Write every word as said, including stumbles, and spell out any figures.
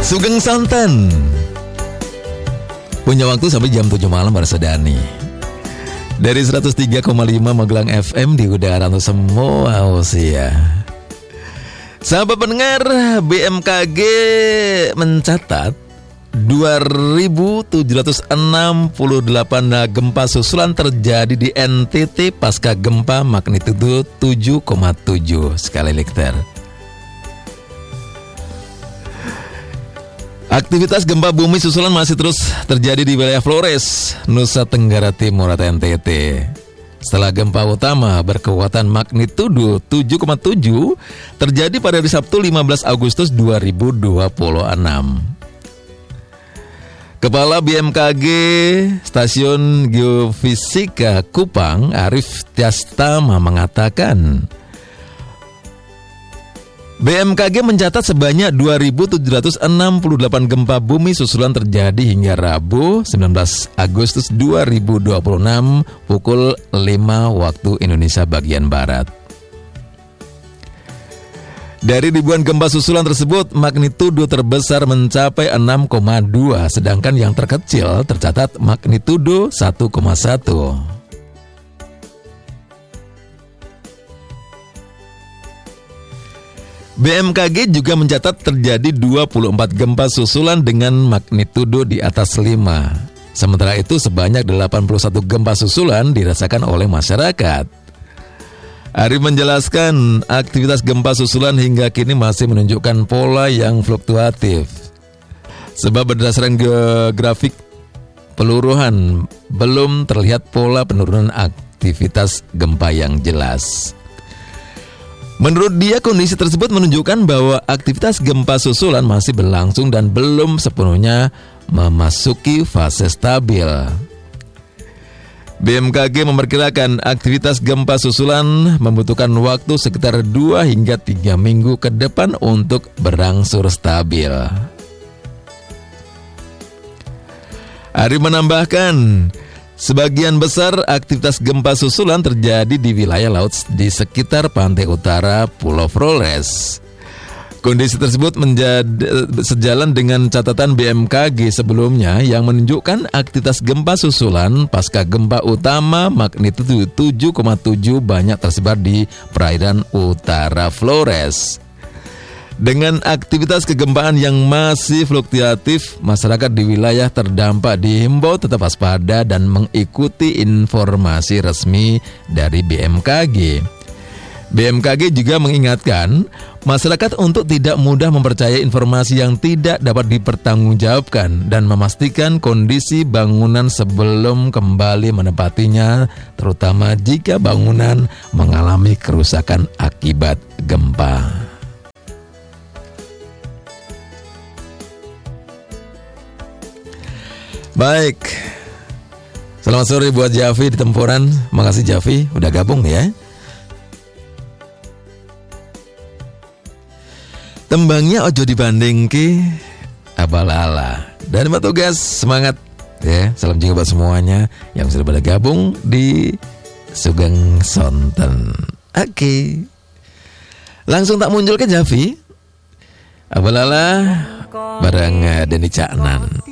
Sugeng Santen. Punya waktu sampai jam tujuh malam Barsadani. Dari seratus tiga koma lima Magelang F M di udara untuk semua usia. Sahabat pendengar, B M K G mencatat dua ribu tujuh ratus enam puluh delapan gempa susulan terjadi di N T T pasca gempa magnitudo tujuh koma tujuh skala Richter. Aktivitas gempa bumi susulan masih terus terjadi di wilayah Flores, Nusa Tenggara Timur atau N T T. Setelah gempa utama berkekuatan magnitudo tujuh koma tujuh terjadi pada hari Sabtu lima belas Agustus dua ribu dua puluh enam. Kepala B M K G Stasiun Geofisika Kupang, Arif Tiastama mengatakan, B M K G mencatat sebanyak dua ribu tujuh ratus enam puluh delapan gempa bumi susulan terjadi hingga Rabu sembilan belas Agustus dua ribu dua puluh enam pukul lima waktu Indonesia bagian Barat. Dari ribuan gempa susulan tersebut, magnitudo terbesar mencapai enam koma dua, sedangkan yang terkecil tercatat magnitudo satu koma satu. B M K G juga mencatat terjadi dua puluh empat gempa susulan dengan magnitudo di atas lima. Sementara itu sebanyak delapan puluh satu gempa susulan dirasakan oleh masyarakat. Arif menjelaskan aktivitas gempa susulan hingga kini masih menunjukkan pola yang fluktuatif. Sebab berdasarkan geografik peluruhan belum terlihat pola penurunan aktivitas gempa yang jelas. Menurut dia, kondisi tersebut menunjukkan bahwa aktivitas gempa susulan masih berlangsung dan belum sepenuhnya memasuki fase stabil. B M K G memperkirakan aktivitas gempa susulan membutuhkan waktu sekitar dua hingga tiga minggu ke depan untuk berangsur stabil. Ari menambahkan, sebagian besar aktivitas gempa susulan terjadi di wilayah laut di sekitar pantai utara Pulau Flores. Kondisi tersebut menjadi sejalan dengan catatan B M K G sebelumnya yang menunjukkan aktivitas gempa susulan pasca gempa utama magnitudo tujuh koma tujuh banyak tersebar di perairan utara Flores. Dengan aktivitas kegempaan yang masih fluktuatif, masyarakat di wilayah terdampak dihimbau tetap waspada dan mengikuti informasi resmi dari B M K G. B M K G juga mengingatkan masyarakat untuk tidak mudah mempercayai informasi yang tidak dapat dipertanggungjawabkan dan memastikan kondisi bangunan sebelum kembali menempatinya, terutama jika bangunan mengalami kerusakan akibat gempa. Baik, selamat sore buat Javi di Tempuran. Makasih Javi udah gabung ya. Tembangnya ojo dibandingke abal-ala. Dan Mbak Tugas semangat ya. Salam juga buat semuanya yang sudah pada gabung di Sugeng Santen. Oke, okay. Langsung tak muncul ke Javi abal-ala bareng Denny Caknan.